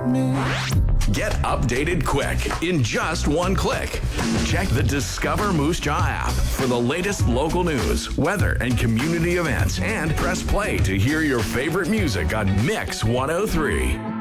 me. Get updated quick in just one click. Check the Discover Moose Jaw app for the latest local news, weather, and community events, and press play to hear your favorite music on Mix 103.